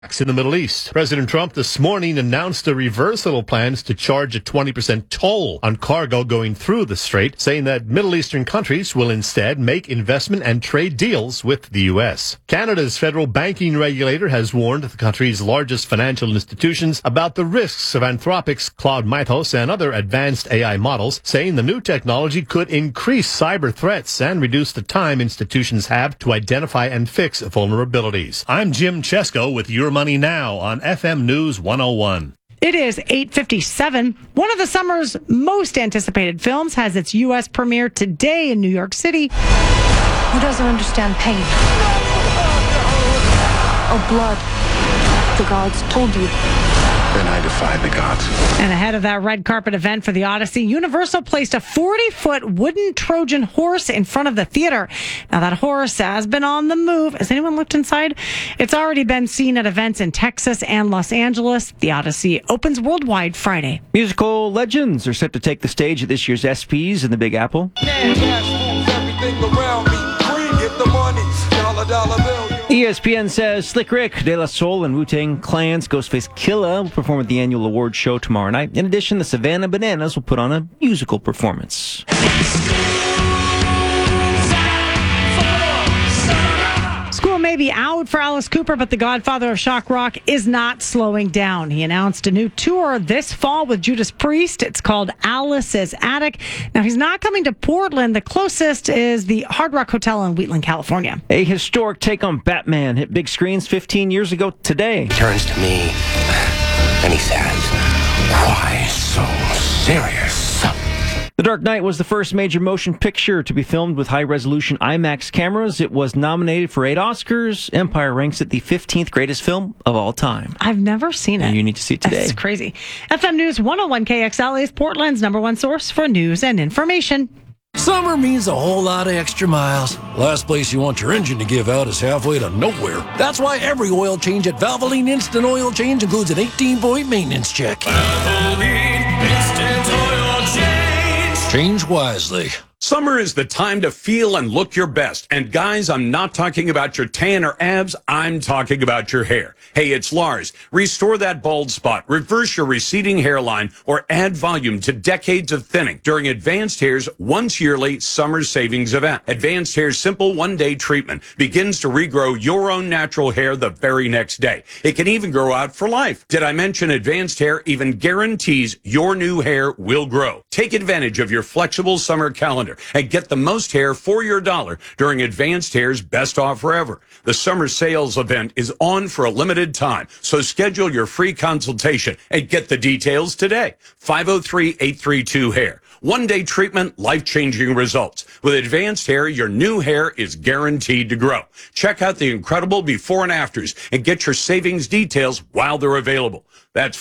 In the Middle East, President Trump this morning announced a reversal of plans to charge a 20% toll on cargo going through the strait, saying that Middle Eastern countries will instead make investment and trade deals with the U.S. Canada's federal banking regulator has warned the country's largest financial institutions about the risks of Anthropic's Claude Mythos and other advanced AI models, saying the new technology could increase cyber threats and reduce the time institutions have to identify and fix vulnerabilities. I'm Jim Chesko with Your Money Now on FM News 101. It is 8:57. One of the summer's most anticipated films has its U.S. premiere today in New York City. Who doesn't understand pain? Or blood? The gods told you. Then I defy the gods. And ahead of that red carpet event for the Odyssey, Universal placed a 40-foot wooden Trojan horse in front of the theater. Now, that horse has been on the move. Has anyone looked inside? It's already been seen at events in Texas and Los Angeles. The Odyssey opens worldwide Friday. Musical legends are set to take the stage at this year's ESPYs in the Big Apple. ESPN says Slick Rick, De La Soul, and Wu-Tang Clan's Ghostface Killah will perform at the annual award show tomorrow night. In addition, the Savannah Bananas will put on a musical performance. School may be out for Alice Cooper, but the godfather of shock rock is not slowing down. He announced a new tour this fall with Judas Priest. It's called Alice's Attic. Now, he's not coming to Portland. The closest is the Hard Rock Hotel in Wheatland, California. A historic take on Batman hit big screens 15 years ago today. He turns to me and he says, "Why so serious?" The Dark Knight was the first major motion picture to be filmed with high-resolution IMAX cameras. It was nominated for 8 Oscars. Empire ranks it the 15th greatest film of all time. I've never seen it. And you need to see it today. That's crazy. FM News 101 KXL is Portland's #1 source for news and information. Summer means a whole lot of extra miles. Last place you want your engine to give out is halfway to nowhere. That's why every oil change at Valvoline Instant Oil Change includes an 18-point maintenance check. Valvoline Instant Oil Change. Change wisely. Summer is the time to feel and look your best. And guys, I'm not talking about your tan or abs. I'm talking about your hair. Hey, it's Lars. Restore that bald spot, reverse your receding hairline, or add volume to decades of thinning during Advanced Hair's once yearly summer savings event. Advanced Hair's simple one-day treatment begins to regrow your own natural hair the very next day. It can even grow out for life. Did I mention Advanced Hair even guarantees your new hair will grow? Take advantage of your flexible summer calendar and get the most hair for your dollar during Advanced Hair's best offer ever. The summer sales event is on for a limited time, so schedule your free consultation and get the details today. 503-832-HAIR. One-day treatment, life-changing results. With Advanced Hair, your new hair is guaranteed to grow. Check out the incredible before and afters and get your savings details while they're available. That's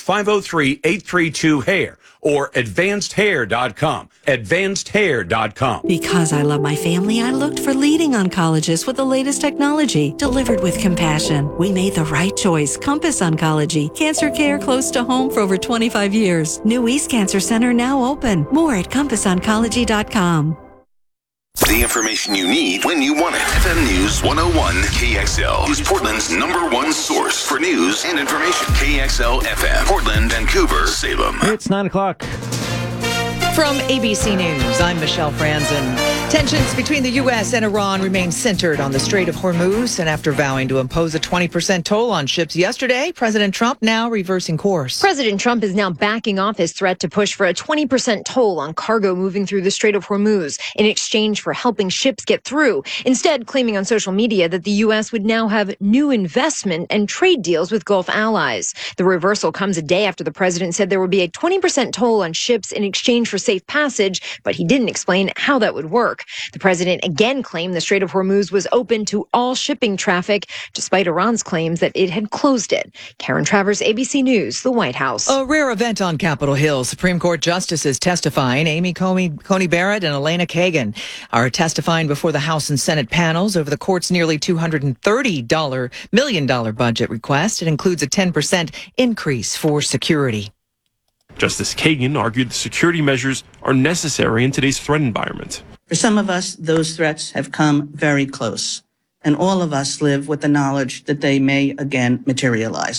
503-832-HAIR or advancedhair.com. Advancedhair.com. Because I love my family, I looked for leading oncologists with the latest technology delivered with compassion. We made the right choice. Compass Oncology. Cancer care close to home for over 25 years. New East Cancer Center now open. More at compassoncology.com. The information you need when you want it. FM News 101 KXL is Portland's #1 source for news and information. KXL FM, Portland, Vancouver, Salem. It's 9 o'clock. From ABC News, I'm Michelle Franzen. Tensions between the U.S. and Iran remain centered on the Strait of Hormuz. And after vowing to impose a 20% toll on ships yesterday, President Trump now reversing course. President Trump is now backing off his threat to push for a 20% toll on cargo moving through the Strait of Hormuz in exchange for helping ships get through. Instead, claiming on social media that the U.S. would now have new investment and trade deals with Gulf allies. The reversal comes a day after the president said there would be a 20% toll on ships in exchange for safe passage, but he didn't explain how that would work. The president again claimed the Strait of Hormuz was open to all shipping traffic, despite Iran's claims that it had closed it. Karen Travers, ABC News, the White House. A rare event on Capitol Hill. Supreme Court justices testifying. Amy Coney Barrett and Elena Kagan are testifying before the House and Senate panels over the court's nearly $230 million budget request. It includes a 10% increase for security. Justice Kagan argued the security measures are necessary in today's threat environment. For some of us, those threats have come very close. and all of us live with the knowledge that they may again materialize.